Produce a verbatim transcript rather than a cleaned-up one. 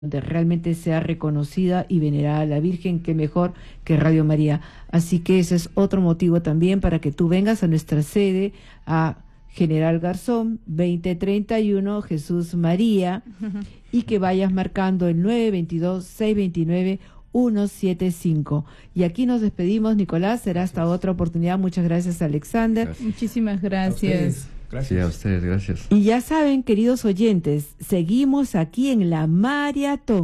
donde realmente sea reconocida y venerada la Virgen, que mejor que Radio María. Así que ese es otro motivo también para que tú vengas a nuestra sede, a General Garzón, veinte treinta y uno, Jesús María, uh-huh. y que vayas marcando el nueve dos dos, seis dos nueve, uno siete cinco. Y aquí nos despedimos, Nicolás, será hasta otra oportunidad. Muchas gracias, Alexander. Gracias. Muchísimas gracias. Gracias. Sí, a ustedes, gracias. Y ya saben, queridos oyentes, seguimos aquí en La Maratón.